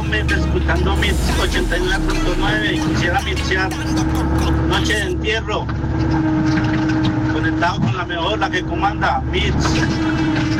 escuchando Mix 89.9 y quisiera mixear Noche de Entierro. Conectado con la mejor, la que comanda, Mix.